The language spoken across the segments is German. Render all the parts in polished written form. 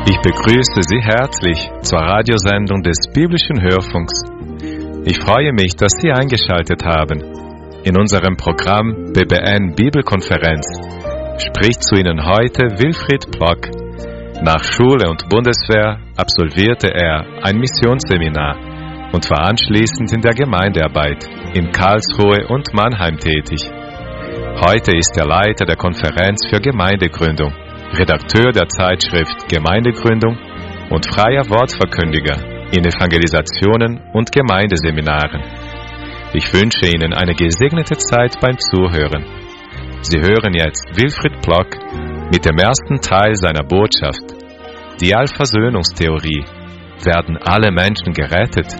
Ich begrüße Sie herzlich zur Radiosendung des Biblischen Hörfunks. Ich freue mich, dass Sie eingeschaltet haben. In unserem Programm BBN Bibelkonferenz spricht zu Ihnen heute Wilfried Plock. Nach Schule und Bundeswehr absolvierte er ein Missionsseminar und war anschließend in der Gemeindearbeit in Karlsruhe und Mannheim tätig. Heute ist er Leiter der Konferenz für Gemeindegründung, Redakteur der Zeitschrift Gemeindegründung und freier Wortverkündiger in Evangelisationen und Gemeindeseminaren. Ich wünsche Ihnen eine gesegnete Zeit beim Zuhören. Sie hören jetzt Wilfried Plock mit dem ersten Teil seiner Botschaft. Die Allversöhnungstheorie. Werden alle Menschen gerettet?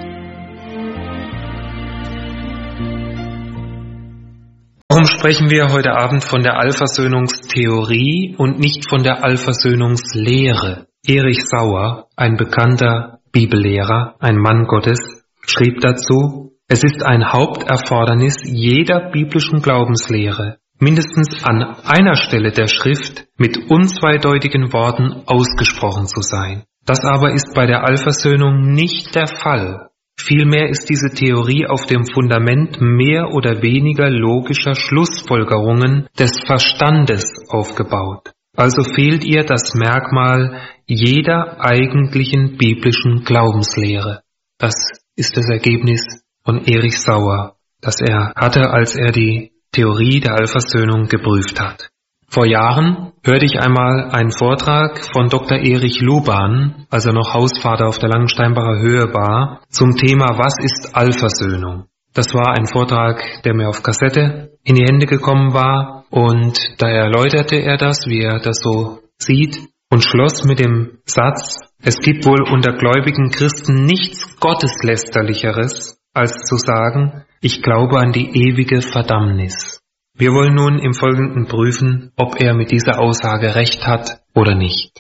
Warum sprechen wir heute Abend von der Allversöhnungstheorie und nicht von der Allversöhnungslehre? Erich Sauer, ein bekannter Bibellehrer, ein Mann Gottes, schrieb dazu: Es ist ein Haupterfordernis jeder biblischen Glaubenslehre, mindestens an einer Stelle der Schrift mit unzweideutigen Worten ausgesprochen zu sein. Das aber ist bei der Allversöhnung nicht der Fall. Vielmehr ist diese Theorie auf dem Fundament mehr oder weniger logischer Schlussfolgerungen des Verstandes aufgebaut. Also fehlt ihr das Merkmal jeder eigentlichen biblischen Glaubenslehre. Das ist das Ergebnis von Erich Sauer, das er hatte, als er die Theorie der Allversöhnung geprüft hat. Vor Jahren hörte ich einmal einen Vortrag von Dr. Erich Luban, als er noch Hausvater auf der Langensteinbacher Höhe war, zum Thema Was ist Allversöhnung? Das war ein Vortrag, der mir auf Kassette in die Hände gekommen war, und da erläuterte er das, wie er das so sieht, und schloss mit dem Satz: Es gibt wohl unter gläubigen Christen nichts Gotteslästerlicheres, als zu sagen, ich glaube an die ewige Verdammnis. Wir wollen nun im Folgenden prüfen, ob er mit dieser Aussage recht hat oder nicht.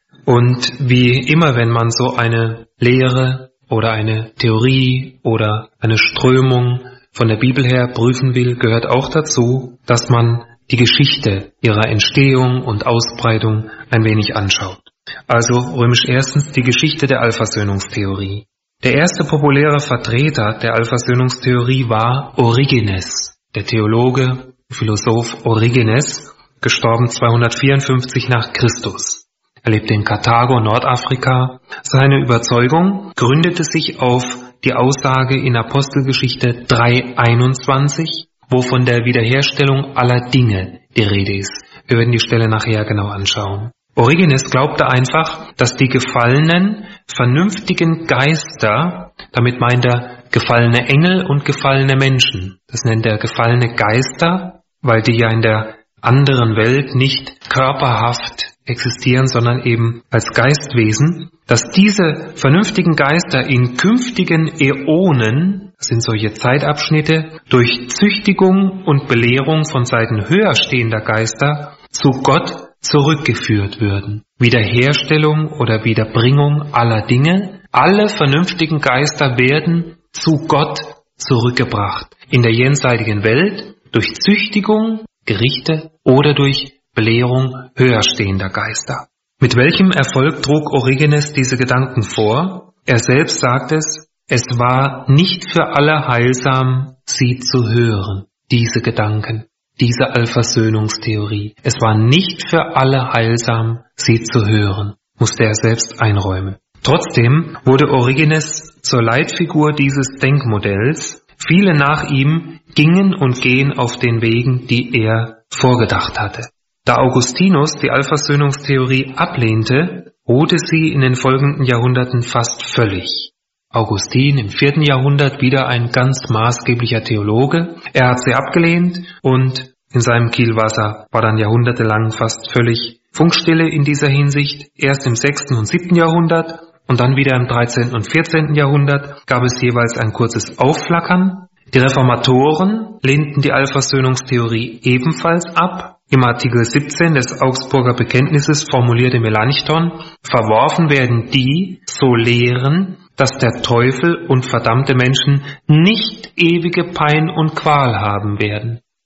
Und wie immer, wenn man so eine Lehre oder eine Theorie oder eine Strömung von der Bibel her prüfen will, gehört auch dazu, dass man die Geschichte ihrer Entstehung und Ausbreitung ein wenig anschaut. Also römisch erstens die Geschichte der Allversöhnungstheorie. Der erste populäre Vertreter der Allversöhnungstheorie war Origenes, der Theologe, Philosoph Origenes, gestorben 254 nach Christus. Er lebte in Karthago, Nordafrika. Seine Überzeugung gründete sich auf die Aussage in Apostelgeschichte 3,21, wo von der Wiederherstellung aller Dinge die Rede ist. Wir werden die Stelle nachher genau anschauen. Origenes glaubte einfach, dass die gefallenen, vernünftigen Geister, damit meint er gefallene Engel und gefallene Menschen, das nennt er gefallene Geister, weil die ja in der anderen Welt nicht körperhaft existieren, sondern eben als Geistwesen, dass diese vernünftigen Geister in künftigen Äonen, das sind solche Zeitabschnitte, durch Züchtigung und Belehrung von Seiten höher stehender Geister zu Gott zurückgeführt würden. Wiederherstellung oder Wiederbringung aller Dinge. Alle vernünftigen Geister werden zu Gott zurückgebracht. In der jenseitigen Welt durch Züchtigung, Gerichte oder durch Belehrung höher stehender Geister. Mit welchem Erfolg trug Origenes diese Gedanken vor? Er selbst sagt es war nicht für alle heilsam, sie zu hören, diese Gedanken, diese Allversöhnungstheorie. Es war nicht für alle heilsam, sie zu hören, musste er selbst einräumen. Trotzdem wurde Origenes zur Leitfigur dieses Denkmodells. Viele nach ihm gingen und gehen auf den Wegen, die er vorgedacht hatte. Da Augustinus die Allversöhnungstheorie ablehnte, ruhte sie in den folgenden Jahrhunderten fast völlig. Augustin im 4. Jahrhundert, wieder ein ganz maßgeblicher Theologe. Er hat sie abgelehnt und in seinem Kielwasser war dann jahrhundertelang fast völlig Funkstille in dieser Hinsicht. Erst im 6. und 7. Jahrhundert und dann wieder im 13. und 14. Jahrhundert gab es jeweils ein kurzes Aufflackern. Die Reformatoren lehnten die Allversöhnungstheorie ebenfalls ab. Im Artikel 17 des Augsburger Bekenntnisses formulierte Melanchthon: Verworfen werden die, so lehren, dass der Teufel und verdammte Menschen nicht ewige Pein und Qual haben werden.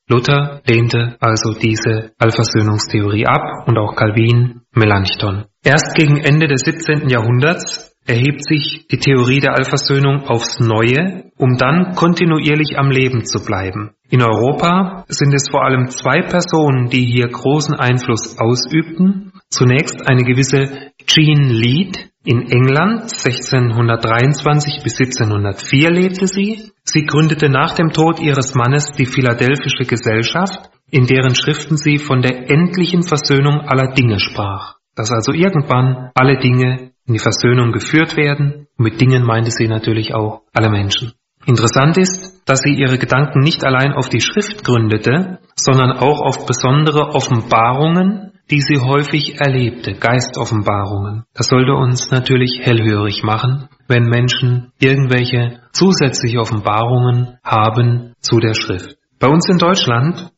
Luther lehnte also diese Allversöhnungstheorie ab und auch Calvin, Melanchthon. Erst gegen Ende des 17. Jahrhunderts erhebt sich die Theorie der Allversöhnung aufs Neue, um dann kontinuierlich am Leben zu bleiben. In Europa sind es vor allem zwei Personen, die hier großen Einfluss ausübten. Zunächst eine gewisse Jean Lead. In England 1623 bis 1704 lebte sie. Sie gründete nach dem Tod ihres Mannes die Philadelphische Gesellschaft, in deren Schriften sie von der endlichen Versöhnung aller Dinge sprach. Dass also irgendwann alle Dinge in die Versöhnung geführt werden. Und mit Dingen meinte sie natürlich auch alle Menschen. Interessant ist, dass sie ihre Gedanken nicht allein auf die Schrift gründete, sondern auch auf besondere Offenbarungen, die sie häufig erlebte, Geistoffenbarungen. Das sollte uns natürlich hellhörig machen, wenn Menschen irgendwelche zusätzliche Offenbarungen haben zu der Schrift. Bei uns in Deutschland